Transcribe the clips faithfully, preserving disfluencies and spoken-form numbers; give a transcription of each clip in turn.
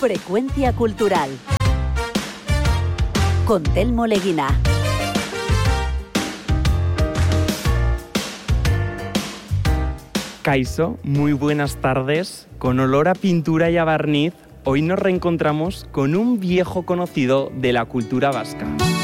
Frecuencia Cultural con Telmo Leguina. Kaixo, muy buenas tardes. Con olor a pintura y a barniz, hoy nos reencontramos con un viejo conocido de la cultura vasca.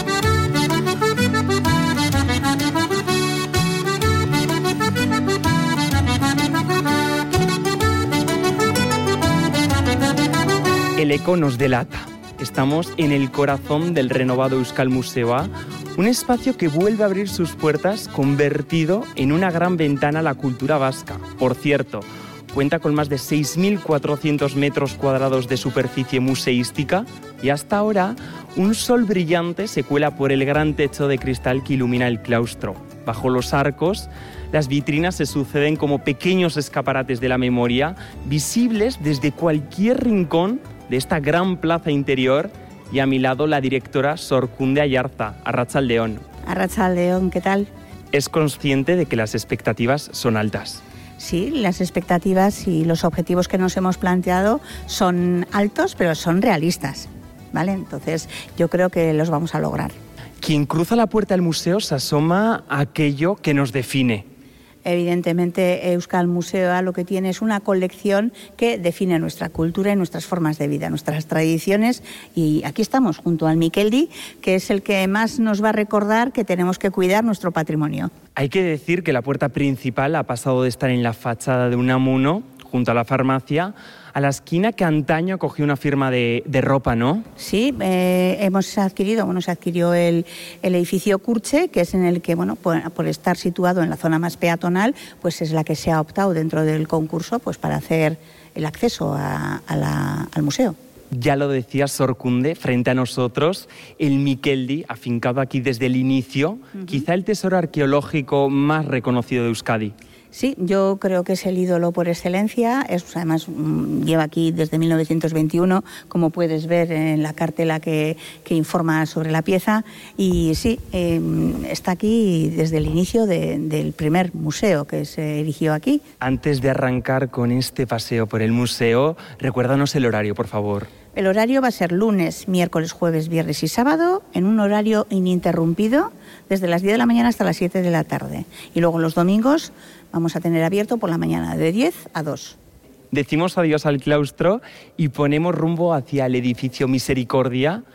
El eco nos delata. Estamos en el corazón del renovado Euskal Museoa, un espacio que vuelve a abrir sus puertas convertido en una gran ventana a la cultura vasca. Por cierto, cuenta con más de seis mil cuatrocientos metros cuadrados de superficie museística y hasta ahora un sol brillante se cuela por el gran techo de cristal que ilumina el claustro. Bajo los arcos, las vitrinas se suceden como pequeños escaparates de la memoria, visibles desde cualquier rincón de esta gran plaza interior, y a mi lado la directora Sorkunde Ayarza. Arratsaldeon. Arratsaldeon, ¿qué tal? ¿Es consciente de que las expectativas son altas? Sí, las expectativas y los objetivos que nos hemos planteado son altos, pero son realistas, ¿vale? Entonces yo creo que los vamos a lograr. Quien cruza la puerta del museo se asoma a aquello que nos define. Evidentemente, Euskal Museoa lo que tiene es una colección que define nuestra cultura y nuestras formas de vida, nuestras tradiciones, y aquí estamos junto al Mikeldi, que es el que más nos va a recordar que tenemos que cuidar nuestro patrimonio. Hay que decir que la puerta principal ha pasado de estar en la fachada de Unamuno, junto a la farmacia, a la esquina que antaño cogió una firma de, de ropa, ¿no? Sí, eh, hemos adquirido, bueno, se adquirió el, el edificio Curche, que es en el que, bueno, por, por estar situado en la zona más peatonal, pues es la que se ha optado dentro del concurso, pues para hacer el acceso a, a la, al museo. Ya lo decía Sorkunde, frente a nosotros, el Mikeldi, afincado aquí desde el inicio, uh-huh. Quizá el tesoro arqueológico más reconocido de Euskadi. Sí, yo creo que es el ídolo por excelencia. Es, además, lleva aquí desde mil novecientos veintiuno, como puedes ver en la cartela que, que informa sobre la pieza. Y sí, eh, está aquí desde el inicio de, del primer museo que se erigió aquí. Antes de arrancar con este paseo por el museo, recuérdanos el horario, por favor. El horario va a ser lunes, miércoles, jueves, viernes y sábado, en un horario ininterrumpido, desde las diez de la mañana hasta las siete de la tarde. Y luego los domingos vamos a tener abierto por la mañana de diez a dos. Decimos adiós al claustro y ponemos rumbo hacia el edificio Misericordia.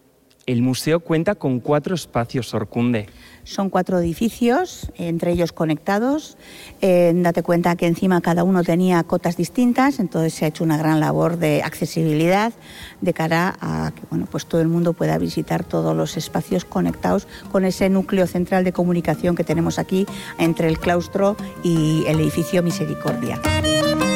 El museo cuenta con cuatro espacios, Sorkunde. Son cuatro edificios, entre ellos conectados. Eh, date cuenta que encima cada uno tenía cotas distintas, entonces se ha hecho una gran labor de accesibilidad de cara a que, bueno, pues todo el mundo pueda visitar todos los espacios conectados con ese núcleo central de comunicación que tenemos aquí entre el claustro y el edificio Misericordia.